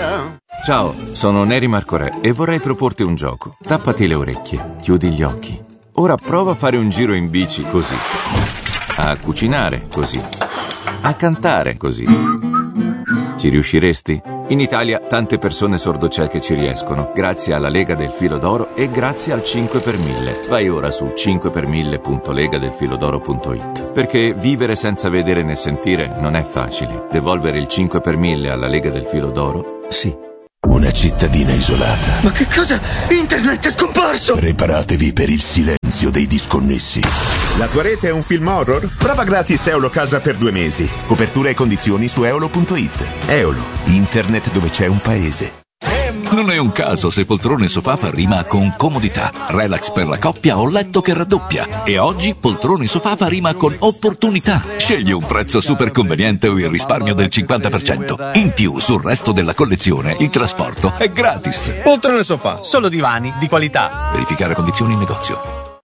Ciao, sono Neri Marco Re e vorrei proporti un gioco. Tappati le orecchie, chiudi gli occhi. Ora prova a fare un giro in bici così. A cucinare così. A cantare così. Ci riusciresti? In Italia tante persone sordocieche ci riescono, grazie alla Lega del Filo d'Oro e grazie al 5 per 1000. Vai ora su 5per1000.legadelfilodoro.it. Perché vivere senza vedere né sentire non è facile. Devolvere il 5 per 1000 alla Lega del Filo d'Oro, sì. Una cittadina isolata. Ma che cosa? Internet è scomparso! Preparatevi per il silenzio dei disconnessi. La tua rete è un film horror? Prova gratis Eolo Casa per 2 mesi. Copertura e condizioni su eolo.it. Eolo, internet dove c'è un paese. Non è un caso se poltrone sofà fa rima con comodità, relax per la coppia o letto che raddoppia. E oggi poltrone sofà fa rima con opportunità. Scegli un prezzo super conveniente o il risparmio del 50%. In più, sul resto della collezione, il trasporto è gratis. Poltrone sofà, solo divani di qualità. Verificare condizioni in negozio.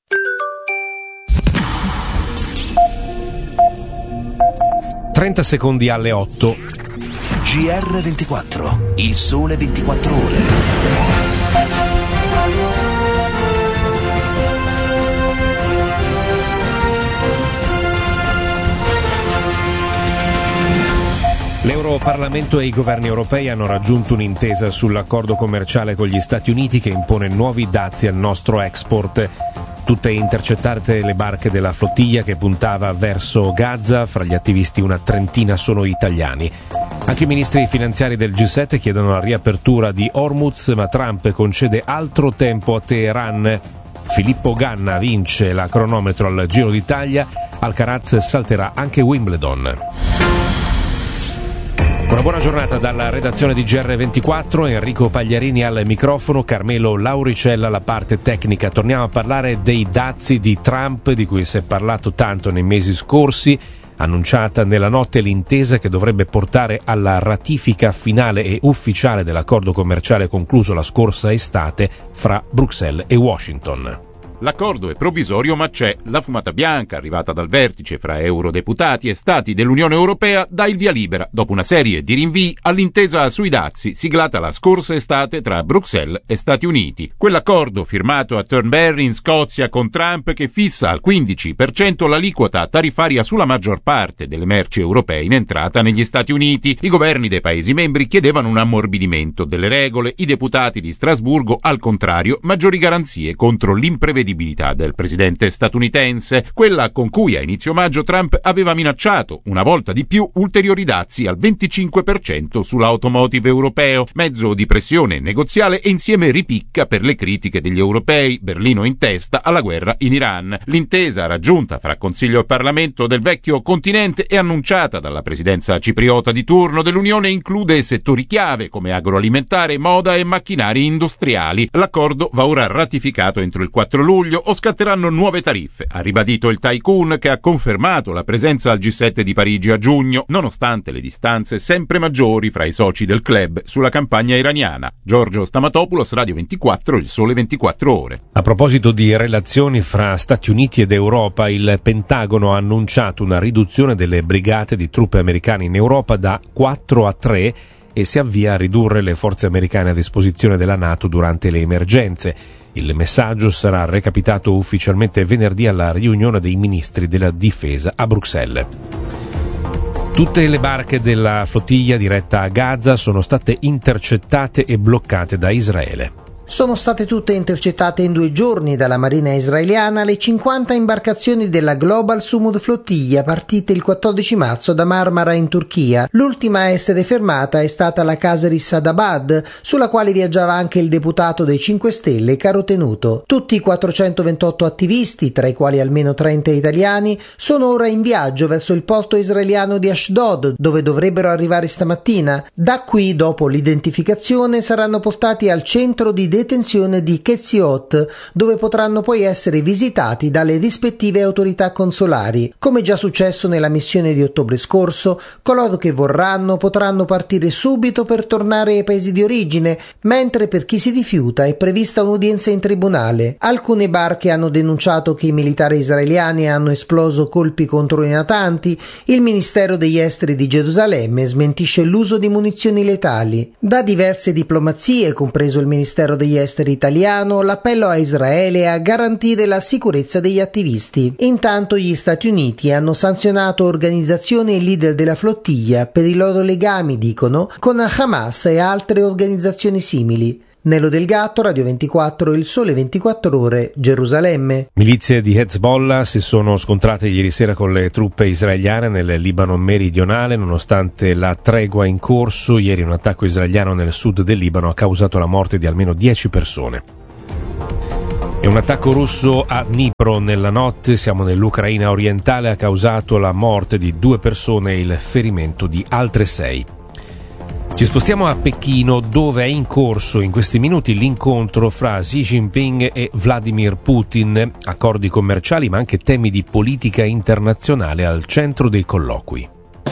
Trenta secondi alle 8. GR24, il sole 24 ore. L'Europarlamento e i governi europei hanno raggiunto un'intesa sull'accordo commerciale con gli Stati Uniti che impone nuovi dazi al nostro export. Tutte intercettate le barche della flottiglia che puntava verso Gaza, fra gli attivisti una trentina sono italiani. Anche i ministri finanziari del G7 chiedono la riapertura di Hormuz, ma Trump concede altro tempo a Teheran. Filippo Ganna vince la cronometro al Giro d'Italia, Alcaraz salterà anche Wimbledon. Una buona giornata dalla redazione di GR24, Enrico Pagliarini al microfono, Carmelo Lauricella alla parte tecnica. Torniamo a parlare dei dazi di Trump, di cui si è parlato tanto nei mesi scorsi. Annunciata nella notte l'intesa che dovrebbe portare alla ratifica finale e ufficiale dell'accordo commerciale concluso la scorsa estate fra Bruxelles e Washington. L'accordo è provvisorio, ma c'è. La fumata bianca, arrivata dal vertice fra eurodeputati e stati dell'Unione Europea, dà il via libera, dopo una serie di rinvii, all'intesa sui dazi siglata la scorsa estate tra Bruxelles e Stati Uniti. Quell'accordo firmato a Turnberry in Scozia con Trump che fissa al 15% l'aliquota tariffaria sulla maggior parte delle merci europee in entrata negli Stati Uniti. I governi dei Paesi membri chiedevano un ammorbidimento delle regole, i deputati di Strasburgo, al contrario, maggiori garanzie contro l'imprevedibilità del presidente statunitense, quella con cui a inizio maggio Trump aveva minacciato una volta di più ulteriori dazi al 25% sull'automotive europeo, mezzo di pressione negoziale e insieme ripicca per le critiche degli europei, Berlino in testa alla guerra in Iran. L'intesa raggiunta fra Consiglio e Parlamento del vecchio continente e annunciata dalla presidenza cipriota di turno dell'Unione include settori chiave come agroalimentare, moda e macchinari industriali. L'accordo va ora ratificato entro il 4 luglio o scatteranno nuove tariffe, ha ribadito il tycoon che ha confermato la presenza al G7 di Parigi a giugno, nonostante le distanze sempre maggiori fra i soci del club sulla campagna iraniana. Giorgio Stamatopoulos, Radio 24, il sole 24 ore. A proposito di relazioni fra Stati Uniti ed Europa, il Pentagono ha annunciato una riduzione delle brigate di truppe americane in Europa da 4 a 3 e si avvia a ridurre le forze americane a disposizione della NATO durante le emergenze. Il messaggio sarà recapitato ufficialmente venerdì alla riunione dei ministri della difesa a Bruxelles. Tutte le barche della flottiglia diretta a Gaza sono state intercettate e bloccate da Israele. Sono state tutte intercettate in 2 giorni dalla Marina israeliana le 50 imbarcazioni della Global Sumud Flottiglia partite il 14 marzo da Marmara in Turchia. L'ultima a essere fermata è stata la Kasri Sadabad, sulla quale viaggiava anche il deputato dei 5 Stelle Caro Tenuto. Tutti i 428 attivisti, tra i quali almeno 30 italiani, sono ora in viaggio verso il porto israeliano di Ashdod, dove dovrebbero arrivare stamattina. Da qui, dopo l'identificazione, saranno portati al centro di detenzione di Ketziot, dove potranno poi essere visitati dalle rispettive autorità consolari. Come già successo nella missione di ottobre scorso, coloro che vorranno potranno partire subito per tornare ai paesi di origine, mentre per chi si rifiuta è prevista un'udienza in tribunale. Alcune barche hanno denunciato che i militari israeliani hanno esploso colpi contro i natanti. Il Ministero degli Esteri di Gerusalemme smentisce l'uso di munizioni letali. Da diverse diplomazie, compreso il Ministero degli Esteri italiano, l'appello a Israele è a garantire la sicurezza degli attivisti. Intanto gli Stati Uniti hanno sanzionato organizzazioni e leader della flottiglia per i loro legami, dicono, con Hamas e altre organizzazioni simili. Nello Del Gatto, Radio 24, Il Sole 24 Ore, Gerusalemme. Milizie di Hezbollah si sono scontrate ieri sera con le truppe israeliane nel Libano meridionale, nonostante la tregua in corso. Ieri un attacco israeliano nel sud del Libano ha causato la morte di almeno 10 persone. E un attacco russo a Dnipro nella notte, siamo nell'Ucraina orientale, ha causato la morte di 2 persone e il ferimento di altre 6. Ci spostiamo a Pechino, dove è in corso in questi minuti l'incontro fra Xi Jinping e Vladimir Putin, accordi commerciali ma anche temi di politica internazionale al centro dei colloqui.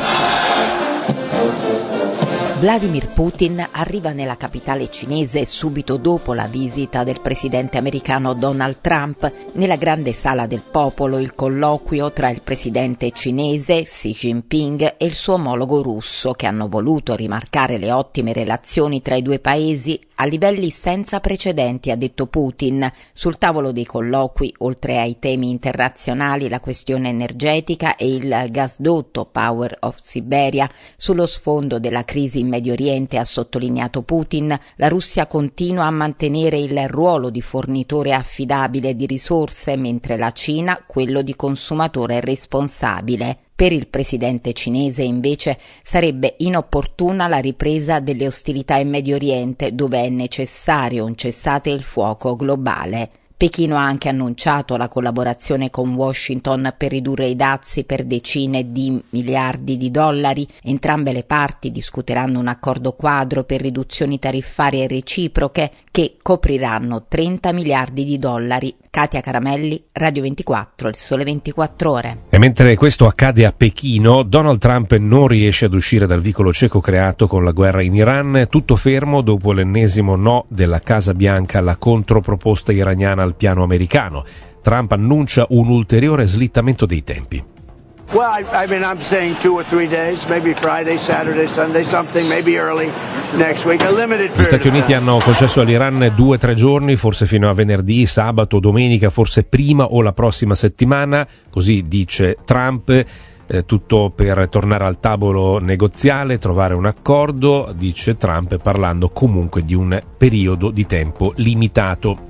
Vladimir Putin arriva nella capitale cinese subito dopo la visita del presidente americano Donald Trump. Nella grande sala del popolo il colloquio tra il presidente cinese Xi Jinping e il suo omologo russo, che hanno voluto rimarcare le ottime relazioni tra i due paesi a livelli senza precedenti, ha detto Putin. Sul tavolo dei colloqui, oltre ai temi internazionali, la questione energetica e il gasdotto Power of Siberia. Sullo sfondo della crisi in Medio Oriente, ha sottolineato Putin, la Russia continua a mantenere il ruolo di fornitore affidabile di risorse, mentre la Cina quello di consumatore responsabile. Per il presidente cinese, invece, sarebbe inopportuna la ripresa delle ostilità in Medio Oriente, dove è necessario un cessate il fuoco globale. Pechino ha anche annunciato la collaborazione con Washington per ridurre i dazi per decine di miliardi di dollari. Entrambe le parti discuteranno un accordo quadro per riduzioni tariffarie reciproche che copriranno 30 miliardi di dollari. Katia Caramelli, Radio 24, Il Sole 24 Ore. E mentre questo accade a Pechino, Donald Trump non riesce ad uscire dal vicolo cieco creato con la guerra in Iran, tutto fermo dopo l'ennesimo no della Casa Bianca alla controproposta iraniana al piano americano. Trump annuncia un ulteriore slittamento dei tempi. Well, I'm saying 2 or 3 days, maybe Friday, Saturday, Sunday, something, maybe early next week, a limited period. Gli Stati Uniti hanno concesso all'Iran 2-3 giorni, forse fino a venerdì, sabato, domenica, forse prima o la prossima settimana, così dice Trump. Tutto per tornare al tavolo negoziale, trovare un accordo, dice Trump, parlando comunque di un periodo di tempo limitato.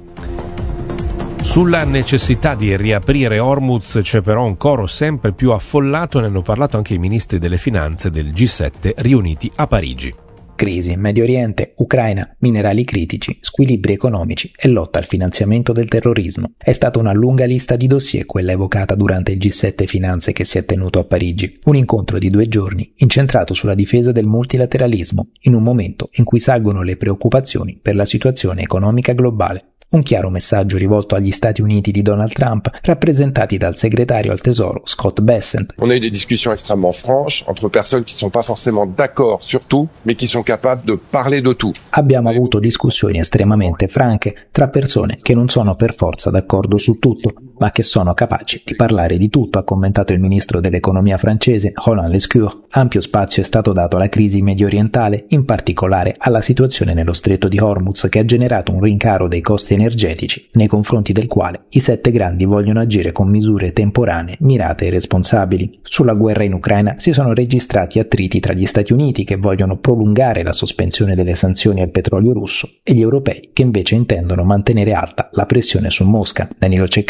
Sulla necessità di riaprire Hormuz c'è però un coro sempre più affollato, ne hanno parlato anche i ministri delle finanze del G7 riuniti a Parigi. Crisi in Medio Oriente, Ucraina, minerali critici, squilibri economici e lotta al finanziamento del terrorismo. È stata una lunga lista di dossier quella evocata durante il G7 Finanze che si è tenuto a Parigi. Un incontro di 2 giorni incentrato sulla difesa del multilateralismo, in un momento in cui salgono le preoccupazioni per la situazione economica globale. Un chiaro messaggio rivolto agli Stati Uniti di Donald Trump, rappresentati dal segretario al Tesoro Scott Bessent. On a eu des discussions extrêmement franches entre personnes qui sont pas forcément d'accord sur tout, mais qui sont capables de parler de tout. Abbiamo avuto discussioni estremamente franche tra persone che non sono per forza d'accordo su tutto, ma che sono capaci di parlare di tutto, ha commentato il ministro dell'economia francese Roland Lescure. Ampio spazio è stato dato alla crisi medio orientale, in particolare alla situazione nello stretto di Hormuz, che ha generato un rincaro dei costi energetici, nei confronti del quale i 7 grandi vogliono agire con misure temporanee, mirate e responsabili. Sulla guerra in Ucraina si sono registrati attriti tra gli Stati Uniti, che vogliono prolungare la sospensione delle sanzioni al petrolio russo, e gli europei, che invece intendono mantenere alta la pressione su Mosca. Danilo Ceccarelli,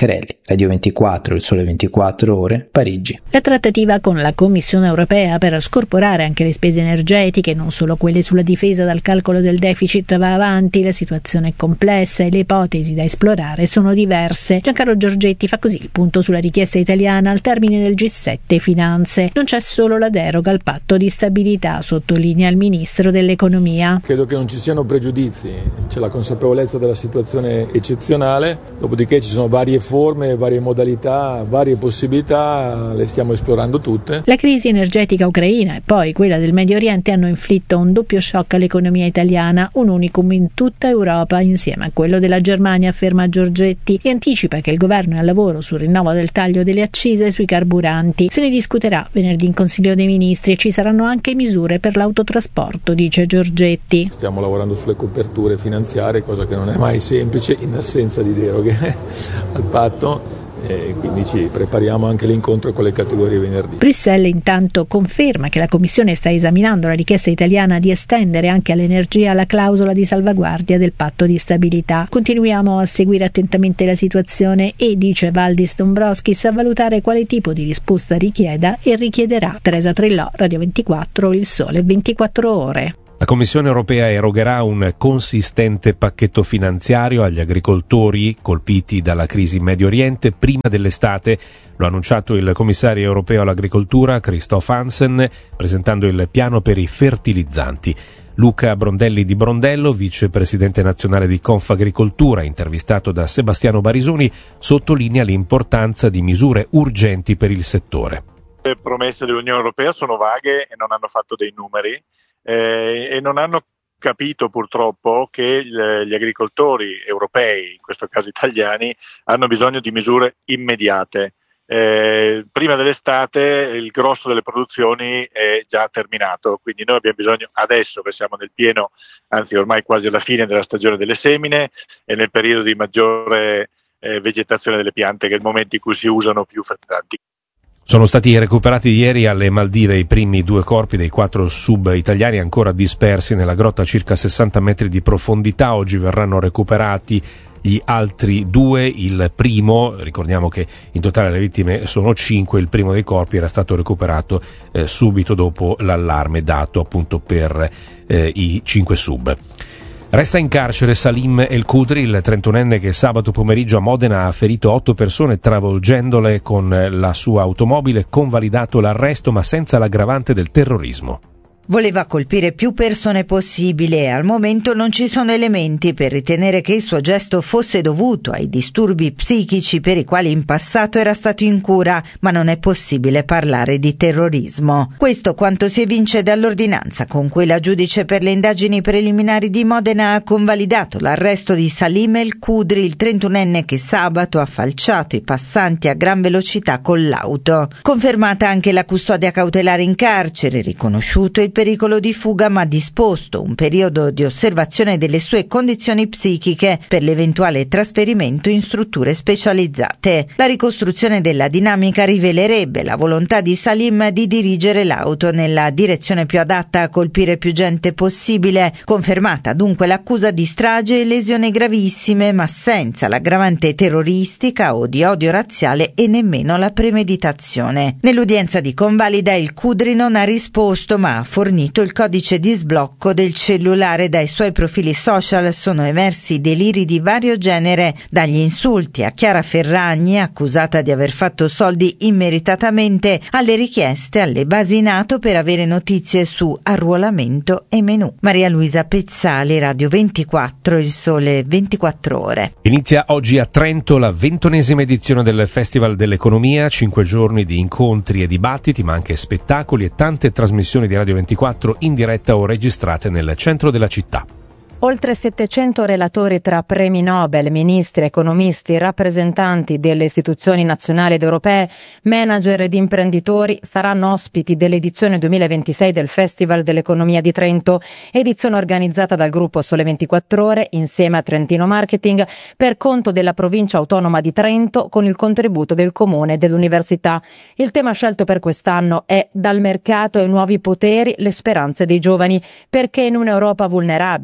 Radio 24, Il Sole 24 Ore, Parigi. La trattativa con la Commissione europea per scorporare anche le spese energetiche, non solo quelle sulla difesa dal calcolo del deficit, va avanti. La situazione è complessa e le ipotesi da esplorare sono diverse. Giancarlo Giorgetti fa così il punto sulla richiesta italiana al termine del G7 Finanze. Non c'è solo la deroga al patto di stabilità, sottolinea il ministro dell'economia. Credo che non ci siano pregiudizi, c'è la consapevolezza della situazione eccezionale, dopodiché ci sono varie forme, varie modalità, varie possibilità, le stiamo esplorando tutte. La crisi energetica ucraina e poi quella del Medio Oriente hanno inflitto un doppio shock all'economia italiana, un unicum in tutta Europa insieme a quello della Germania, afferma Giorgetti, e anticipa che il governo è al lavoro sul rinnovo del taglio delle accise sui carburanti. Se ne discuterà venerdì in Consiglio dei Ministri e ci saranno anche misure per l'autotrasporto, dice Giorgetti. Stiamo lavorando sulle coperture finanziarie, cosa che non è mai semplice in assenza di deroghe al patto, e quindi ci prepariamo anche l'incontro con le categorie venerdì. Bruxelles intanto conferma che la Commissione sta esaminando la richiesta italiana di estendere anche all'energia la clausola di salvaguardia del patto di stabilità. Continuiamo a seguire attentamente la situazione e, dice Valdis Dombrovskis, a valutare quale tipo di risposta richieda e richiederà. Teresa Trillò, Radio 24, Il Sole 24 Ore. La Commissione europea erogherà un consistente pacchetto finanziario agli agricoltori colpiti dalla crisi in Medio Oriente prima dell'estate. Lo ha annunciato il commissario europeo all'agricoltura Christoph Hansen presentando il piano per i fertilizzanti. Luca Brondelli di Brondello, vicepresidente nazionale di Confagricoltura, intervistato da Sebastiano Barisoni, sottolinea l'importanza di misure urgenti per il settore. Le promesse dell'Unione Europea sono vaghe e non hanno fatto dei numeri. E non hanno capito purtroppo che gli agricoltori europei, in questo caso italiani, hanno bisogno di misure immediate. Prima dell'estate il grosso delle produzioni è già terminato, quindi noi abbiamo bisogno adesso che siamo nel pieno, anzi ormai quasi alla fine della stagione delle semine e nel periodo di maggiore vegetazione delle piante, che è il momento in cui si usano più fertilizzanti. Sono stati recuperati ieri alle Maldive i primi 2 corpi dei 4 sub italiani ancora dispersi nella grotta a circa 60 metri di profondità. Oggi verranno recuperati gli altri 2, il primo, ricordiamo che in totale le vittime sono 5, il primo dei corpi era stato recuperato subito dopo l'allarme dato appunto per i 5 sub. Resta in carcere Salim El Khudri, il 31enne che sabato pomeriggio a Modena ha ferito 8 persone travolgendole con la sua automobile, convalidato l'arresto ma senza l'aggravante del terrorismo. Voleva colpire più persone possibile e al momento non ci sono elementi per ritenere che il suo gesto fosse dovuto ai disturbi psichici per i quali in passato era stato in cura, ma non è possibile parlare di terrorismo. Questo quanto si evince dall'ordinanza con cui la giudice per le indagini preliminari di Modena ha convalidato l'arresto di Salim El Khudri, il 31enne che sabato ha falciato i passanti a gran velocità con l'auto. Confermata anche la custodia cautelare in carcere, riconosciuto il pericolo di fuga ma disposto un periodo di osservazione delle sue condizioni psichiche per l'eventuale trasferimento in strutture specializzate. La ricostruzione della dinamica rivelerebbe la volontà di Salim di dirigere l'auto nella direzione più adatta a colpire più gente possibile, confermata dunque l'accusa di strage e lesioni gravissime ma senza l'aggravante terroristica o di odio razziale e nemmeno la premeditazione. Nell'udienza di convalida il Khudri non ha risposto ma ha fornito il codice di sblocco del cellulare. Dai suoi profili social sono emersi deliri di vario genere, dagli insulti a Chiara Ferragni, accusata di aver fatto soldi immeritatamente, alle richieste alle basi NATO per avere notizie su arruolamento e menù. Maria Luisa Pezzali, Radio 24, Il Sole 24 Ore. Inizia oggi a Trento la 21ª edizione del Festival dell'Economia, 5 giorni di incontri e dibattiti, ma anche spettacoli e tante trasmissioni di Radio 24 in diretta o registrate nel centro della città. Oltre 700 relatori tra premi Nobel, ministri, economisti, rappresentanti delle istituzioni nazionali ed europee, manager ed imprenditori saranno ospiti dell'edizione 2026 del Festival dell'Economia di Trento, edizione organizzata dal gruppo Sole 24 Ore insieme a Trentino Marketing per conto della provincia autonoma di Trento con il contributo del comune e dell'università. Il tema scelto per quest'anno è Dal mercato ai nuovi poteri, le speranze dei giovani, perché in un'Europa vulnerabile,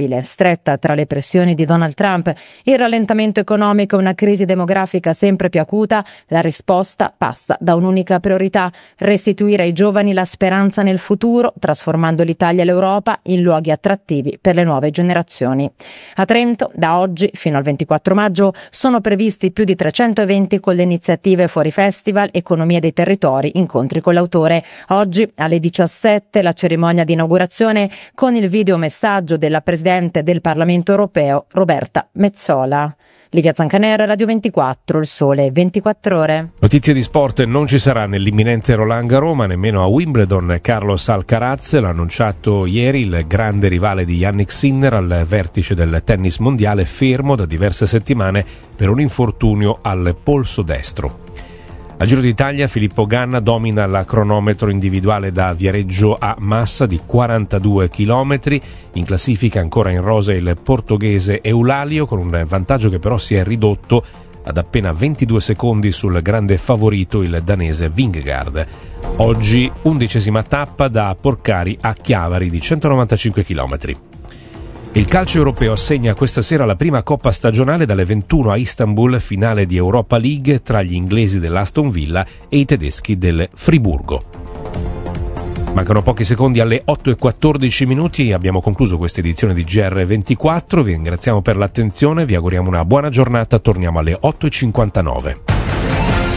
ristretta tra le pressioni di Donald Trump, il rallentamento economico e una crisi demografica sempre più acuta, la risposta passa da un'unica priorità: restituire ai giovani la speranza nel futuro, trasformando l'Italia e l'Europa in luoghi attrattivi per le nuove generazioni. A Trento, da oggi fino al 24 maggio, sono previsti più di 300 eventi con le iniziative Fuori Festival, Economia dei Territori, incontri con l'autore. Oggi alle 17 la cerimonia di inaugurazione con il videomessaggio della Presidente del Parlamento Europeo Roberta Metsola. Livia Zancanera, Radio 24, Il Sole 24 Ore. Notizie di sport: non ci sarà nell'imminente Roland Garros, ma nemmeno a Wimbledon. Carlos Alcaraz l'ha annunciato ieri, il grande rivale di Jannik Sinner al vertice del tennis mondiale, fermo da diverse settimane per un infortunio al polso destro. Al Giro d'Italia Filippo Ganna domina la cronometro individuale da Viareggio a Massa di 42 km. In classifica ancora in rosa il portoghese Eulalio, con un vantaggio che però si è ridotto ad appena 22 secondi sul grande favorito, il danese Vingegaard. Oggi 11ª tappa da Porcari a Chiavari di 195 km. Il calcio europeo assegna questa sera la prima coppa stagionale dalle 21 a Istanbul, finale di Europa League tra gli inglesi dell'Aston Villa e i tedeschi del Friburgo. Mancano pochi secondi alle 8:14. Abbiamo concluso questa edizione di GR24. Vi ringraziamo per l'attenzione, vi auguriamo una buona giornata, torniamo alle 8:59.